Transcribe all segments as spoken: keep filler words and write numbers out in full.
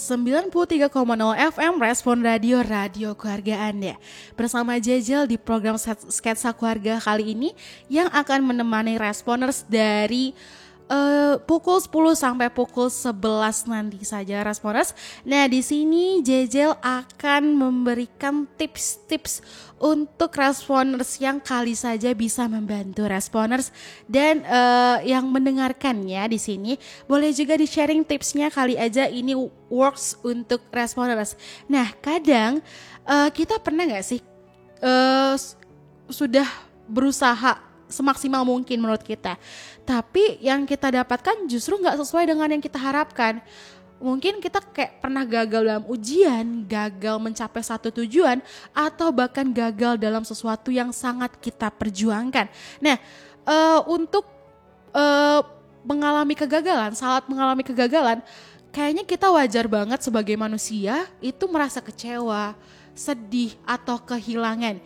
sembilan puluh tiga koma nol F M Respon Radio, radio keluarga Anda. Bersama Jejel di program Sketsa Keluarga kali ini yang akan menemani Responers dari uh, pukul sepuluh sampai pukul sebelas nanti saja Responers. Nah, di sini Jejel akan memberikan tips-tips untuk Responers yang kali saja bisa membantu Responers dan uh, yang mendengarkannya di sini boleh juga di-sharing tipsnya, kali aja ini works untuk Responers. Nah, kadang uh, kita pernah nggak sih uh, sudah berusaha semaksimal mungkin menurut kita, tapi yang kita dapatkan justru nggak sesuai dengan yang kita harapkan. Mungkin kita kayak pernah gagal dalam ujian, gagal mencapai satu tujuan, atau bahkan gagal dalam sesuatu yang sangat kita perjuangkan. Nah, uh, untuk uh, mengalami kegagalan, saat mengalami kegagalan, kayaknya kita wajar banget sebagai manusia itu merasa kecewa, sedih, atau kehilangan.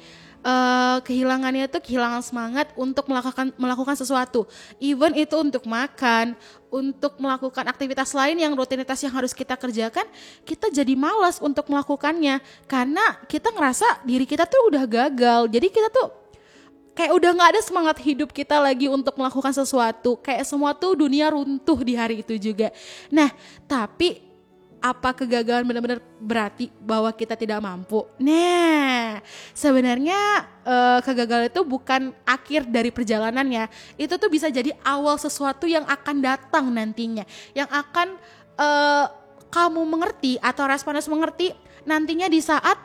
Uh, kehilangannya itu kehilangan semangat untuk melakukan melakukan sesuatu, even itu untuk makan, untuk melakukan aktivitas lain yang rutinitas yang harus kita kerjakan, kita jadi malas untuk melakukannya karena kita ngerasa diri kita tuh udah gagal. Jadi kita tuh kayak udah nggak ada semangat hidup kita lagi untuk melakukan sesuatu, kayak semua tuh dunia runtuh di hari itu juga. Nah, tapi apa kegagalan benar-benar berarti bahwa kita tidak mampu? Nah, sebenarnya uh, kegagalan itu bukan akhir dari perjalanannya. Itu tuh bisa jadi awal sesuatu yang akan datang nantinya, yang akan uh, kamu mengerti atau Responers mengerti nantinya di saat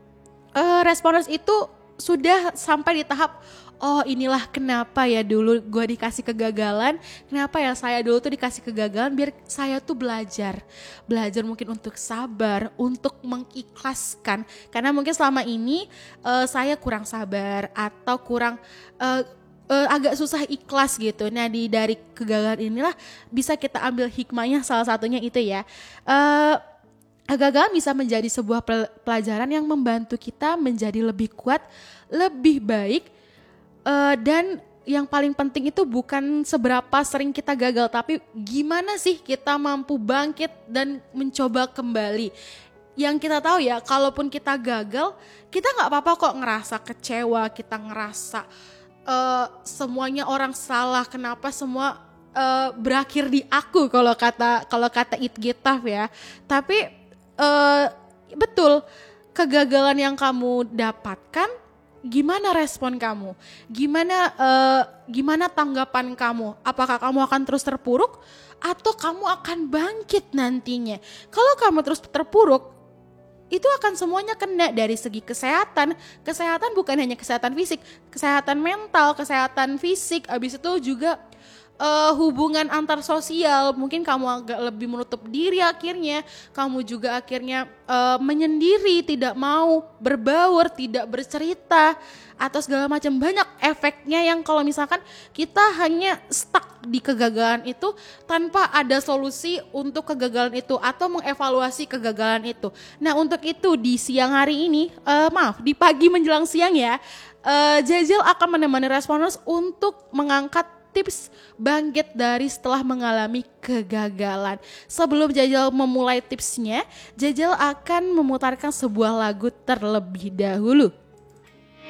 uh, Responers itu sudah sampai di tahap, oh inilah kenapa ya dulu gue dikasih kegagalan, kenapa ya saya dulu tuh dikasih kegagalan, biar saya tuh belajar. Belajar mungkin untuk sabar, untuk mengikhlaskan. Karena mungkin selama ini uh, saya kurang sabar atau kurang uh, uh, agak susah ikhlas gitu. Nah, di dari kegagalan inilah bisa kita ambil hikmahnya, salah satunya itu ya. Uh, Kegagalan bisa menjadi sebuah pelajaran yang membantu kita menjadi lebih kuat, lebih baik, uh, dan yang paling penting itu bukan seberapa sering kita gagal, tapi gimana sih kita mampu bangkit dan mencoba kembali. Yang kita tahu ya, kalaupun kita gagal, kita gak apa-apa kok ngerasa kecewa, kita ngerasa uh, semuanya orang salah, kenapa semua uh, berakhir di aku kalau kata kalau kata It Gitaf ya. Tapi Uh, betul, kegagalan yang kamu dapatkan, gimana respon kamu? Gimana uh, gimana tanggapan kamu? Apakah kamu akan terus terpuruk atau kamu akan bangkit nantinya? Kalau kamu terus terpuruk, itu akan semuanya kena dari segi kesehatan. Kesehatan bukan hanya kesehatan fisik, kesehatan mental, kesehatan fisik, abis itu juga Uh, hubungan antar sosial, mungkin kamu agak lebih menutup diri akhirnya, kamu juga akhirnya uh, menyendiri, tidak mau berbaur, tidak bercerita, atau segala macam. Banyak efeknya yang kalau misalkan kita hanya stuck di kegagalan itu tanpa ada solusi untuk kegagalan itu atau mengevaluasi kegagalan itu. Nah, untuk itu di siang hari ini, uh, maaf di pagi menjelang siang ya, uh, Jejel akan menemani Responers untuk mengangkat tips bangkit dari setelah mengalami kegagalan. Sebelum Jejel memulai tipsnya, Jejel akan memutarkan sebuah lagu terlebih dahulu.